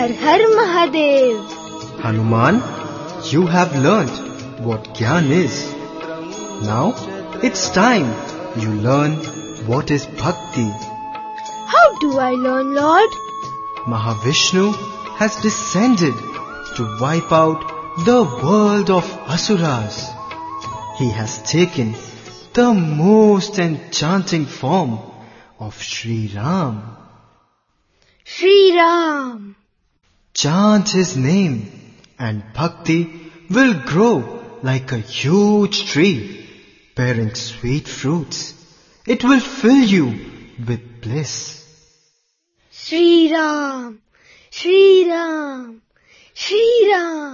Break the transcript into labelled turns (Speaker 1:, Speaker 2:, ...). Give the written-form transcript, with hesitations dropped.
Speaker 1: Har Har Mahadev.
Speaker 2: Hanuman, you have learnt what Gyan is. Now it's time you learn what is Bhakti.
Speaker 1: How do I learn, Lord?
Speaker 2: Mahavishnu has descended to wipe out the world of Asuras. He has taken the most enchanting form of Sri Ram.
Speaker 1: Sri Ram.
Speaker 2: Chant his name and Bhakti will grow like a huge tree bearing sweet fruits. It will fill you with bliss.
Speaker 1: Sri Ram. Sri Ram. Sri Ram.